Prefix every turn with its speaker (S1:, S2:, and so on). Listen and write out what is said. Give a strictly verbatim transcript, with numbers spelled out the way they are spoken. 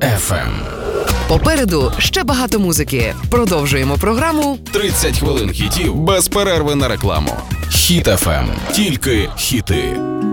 S1: еф ем.
S2: Попереду ще багато музики. Продовжуємо програму
S1: тридцять хвилин хітів без перерви на рекламу. Хіт еф ем. Тільки хіти.